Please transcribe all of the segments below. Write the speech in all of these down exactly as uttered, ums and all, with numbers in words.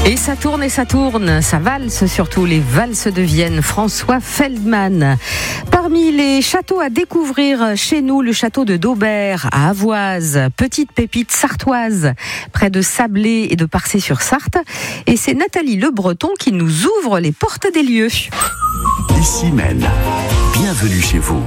Et ça tourne et ça tourne, ça valse surtout, les valses de Vienne. François Feldman. Parmi les châteaux à découvrir chez nous, le château de Daubert à Avoise, petite pépite sartoise, près de Sablé et de Parçay-sur-Sarthe. Et c'est Nathalie Le Breton qui nous ouvre les portes des lieux. Issy-Mène, bienvenue chez vous.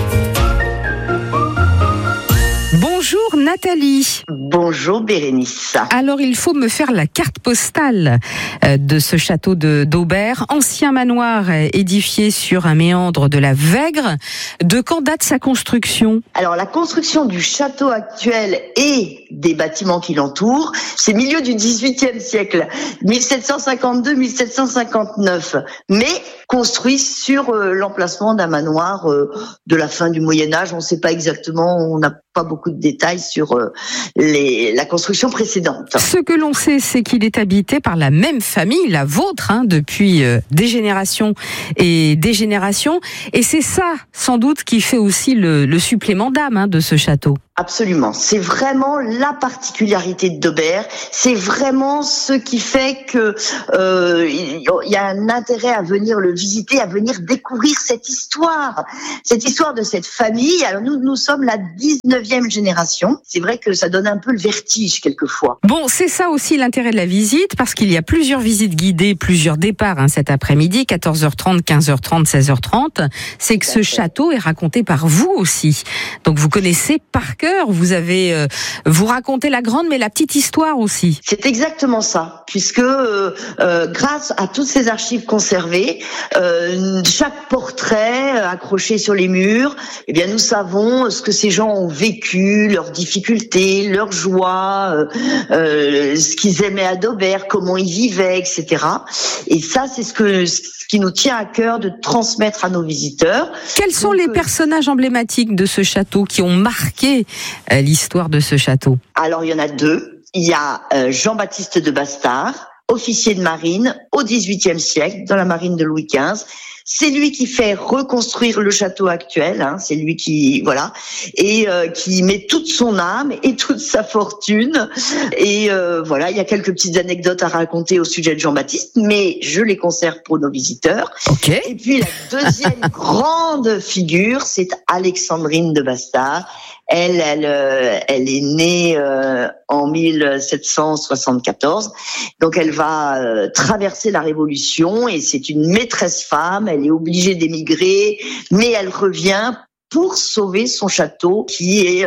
Bonjour Nathalie. Bonjour Bérénice. Alors il faut me faire la carte postale de ce château de Daubert, ancien manoir édifié sur un méandre de la Vègre. De quand date sa construction ? Alors la construction du château actuel et des bâtiments qui l'entourent, c'est milieu du dix-huitième siècle, mille sept cent cinquante-deux mille sept cent cinquante-neuf, mais construit sur euh, l'emplacement d'un manoir euh, de la fin du Moyen-Âge. On ne sait pas exactement, on n'a pas beaucoup de détails sur euh, les, la construction précédente. Ce que l'on sait, c'est qu'il est habité par la même famille, la vôtre, hein, depuis euh, des générations et des générations. Et c'est ça, sans doute, qui fait aussi le, le supplément d'âme hein, de ce château. Absolument. C'est vraiment la particularité de Daubert. C'est vraiment ce qui fait que euh, il y a un intérêt à venir le visiter, à venir découvrir cette histoire, cette histoire de cette famille. Alors nous, nous sommes la dix-neuvième génération. C'est vrai que ça donne un peu le vertige quelquefois. Bon, c'est ça aussi l'intérêt de la visite, parce qu'il y a plusieurs visites guidées, plusieurs départs hein, cet après-midi, quatorze heures trente, quinze heures trente, seize heures trente. C'est que ce château est raconté par vous aussi. Donc vous connaissez par cœur. Vous avez, euh, vous racontez la grande, mais la petite histoire aussi. C'est exactement ça, puisque euh, euh, grâce à toutes ces archives conservées, euh, chaque portrait accroché sur les murs, eh bien nous savons ce que ces gens ont vécu, leurs difficultés, leurs joies, euh, euh, ce qu'ils aimaient à Daubert, comment ils vivaient, et cetera. Et ça, c'est ce que ce qui nous tient à cœur de transmettre à nos visiteurs. Quels sont Donc, les personnages emblématiques de ce château qui ont marqué euh, l'histoire de ce château ? Alors, il y en a deux. Il y a euh, Jean-Baptiste de Bastard, officier de marine au dix-huitième siècle, dans la marine de Louis quinze. C'est lui qui fait reconstruire le château actuel, hein, c'est lui qui, voilà, et euh, qui met toute son âme et toute sa fortune. Et euh, voilà, il y a quelques petites anecdotes à raconter au sujet de Jean-Baptiste, mais je les conserve pour nos visiteurs. Okay. Et puis la deuxième grande figure, c'est Alexandrine de Bastard. Elle, elle, euh, elle est née euh, en mille sept cent soixante-quatorze, donc elle va euh, traverser la Révolution et c'est une maîtresse femme. Elle est obligée d'émigrer, mais elle revient pour sauver son château qui est,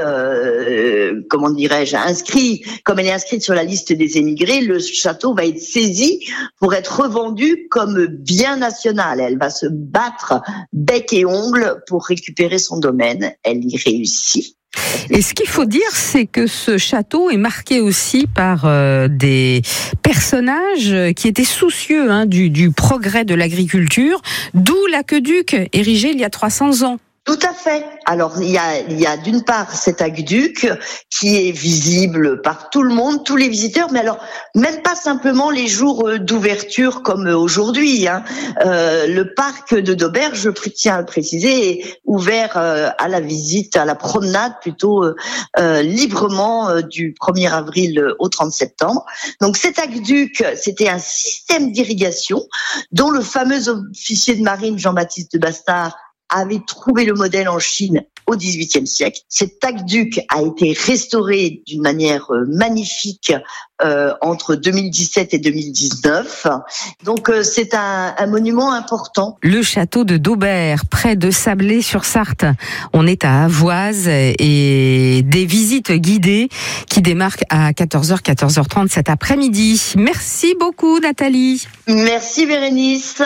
euh, comment dirais-je, inscrit, comme elle est inscrite sur la liste des émigrés, le château va être saisi pour être revendu comme bien national. Elle va se battre bec et ongle pour récupérer son domaine. Elle y réussit. Et ce qu'il faut dire, c'est que ce château est marqué aussi par euh, des personnages qui étaient soucieux hein, du, du progrès de l'agriculture, d'où l'aqueduc érigé il y a trois cents ans. Tout à fait. Alors il y a, il y a d'une part cet aqueduc qui est visible par tout le monde, tous les visiteurs, mais alors même pas simplement les jours d'ouverture comme aujourd'hui. Hein. Euh, le parc de Daubert, je tiens à le préciser, est ouvert euh, à la visite, à la promenade plutôt euh, librement euh, du premier avril au trente septembre. Donc cet aqueduc, c'était un système d'irrigation dont le fameux officier de marine Jean-Baptiste de Bastard avait trouvé le modèle en Chine au dix-huitième siècle. Cet aqueduc a été restauré d'une manière magnifique euh, entre deux mille dix-sept et deux mille dix-neuf. Donc euh, c'est un, un monument important. Le château de Daubert, près de Sablé-sur-Sarthe. On est à Avoise et des visites guidées qui démarrent à quatorze heures, quatorze heures trente cet après-midi. Merci beaucoup Nathalie. Merci Bérénice.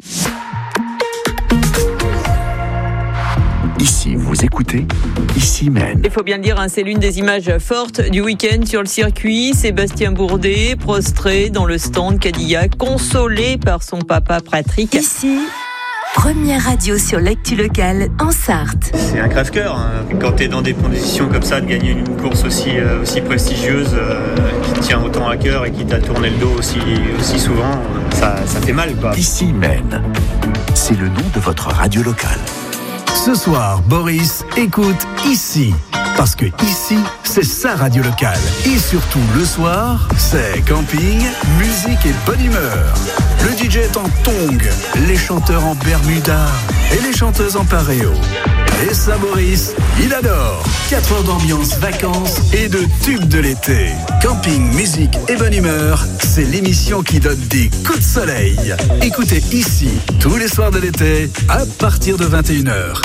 Ici, vous écoutez Issy-Mène. Il faut bien le dire, hein, c'est l'une des images fortes du week-end sur le circuit. Sébastien Bourdet, prostré dans le stand Cadillac, consolé par son papa Patrick. Ici, première radio sur l'actu locale en Sarthe. C'est un crève-cœur, hein. Quand tu es dans des conditions comme ça, de gagner une course aussi, euh, aussi prestigieuse, euh, qui te tient autant à cœur et qui t'a tourné le dos aussi, aussi souvent, ça, ça fait mal, quoi. Issy-Mène, c'est le nom de votre radio locale. Ce soir, Boris écoute Ici. Parce que ici, c'est sa radio locale. Et surtout le soir, c'est camping, musique et bonne humeur. Le D J est en tongs, les chanteurs en bermuda et les chanteuses en paréo. Et ça, Maurice, il adore. quatre heures d'ambiance, vacances et de tubes de l'été. Camping, musique et bonne humeur, c'est l'émission qui donne des coups de soleil. Écoutez ici, tous les soirs de l'été, à partir de vingt et une heures.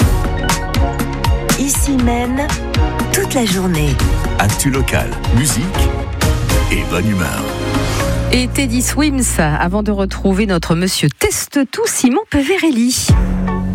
Ici même, toute la journée. Actu local, musique et bonne humeur. Et Teddy Swims, avant de retrouver notre monsieur Teste-Tout, Simon Peverelli.